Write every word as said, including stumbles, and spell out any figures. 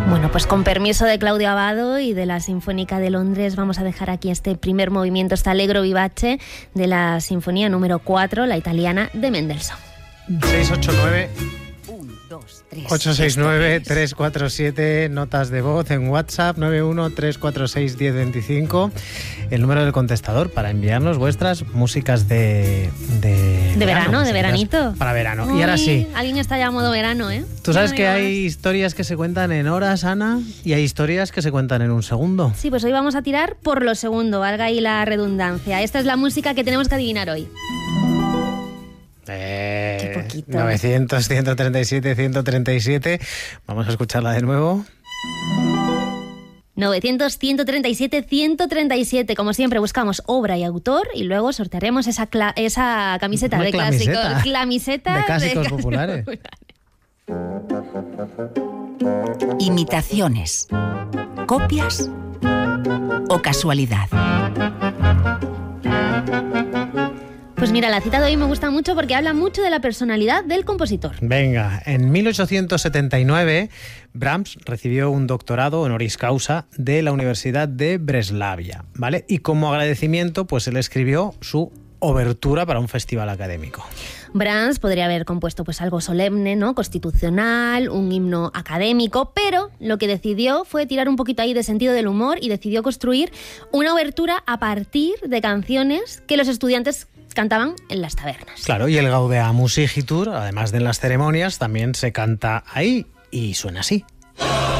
Bueno, pues con permiso de Claudio Abbado y de la Sinfónica de Londres vamos a dejar aquí este primer movimiento, este Allegro vivace de la Sinfonía número cuatro, la italiana de Mendelssohn. seis ocho nueve ocho seis nueve tres cuatro siete, notas de voz en WhatsApp nueve uno tres cuatro seis uno cero dos cinco, el número del contestador para enviarnos vuestras músicas de de, de verano, de veranito. Para verano. Uy, y ahora sí. Alguien está ya a modo verano, ¿eh? Tú sabes no que más. hay historias que se cuentan en horas, Ana, y hay historias que se cuentan en un segundo. Sí, pues hoy vamos a tirar por lo segundo, valga ahí la redundancia. Esta es la música que tenemos que adivinar hoy. Eh, Qué poquito. novecientos, ciento treinta y siete, ciento treinta y siete. Vamos a escucharla de nuevo. novecientos, ciento treinta y siete, ciento treinta y siete. Como siempre, buscamos obra y autor y luego sortearemos esa, cla- esa camiseta Una de clamiseta. clásicos. Clamiseta De clásicos de populares. Imitaciones, copias o casualidad. Pues mira, la cita de hoy me gusta mucho porque habla mucho de la personalidad del compositor. Venga, en mil ochocientos setenta y nueve Brahms recibió un doctorado honoris causa de la Universidad de Breslavia, ¿vale? Y como agradecimiento, pues él escribió su obertura para un festival académico. Brahms podría haber compuesto pues algo solemne, ¿no? Constitucional, un himno académico, pero lo que decidió fue tirar un poquito ahí de sentido del humor y decidió construir una obertura a partir de canciones que los estudiantes cantaban en las tabernas. Claro, y el Gaudeamus Igitur, además de en las ceremonias, también se canta ahí y suena así.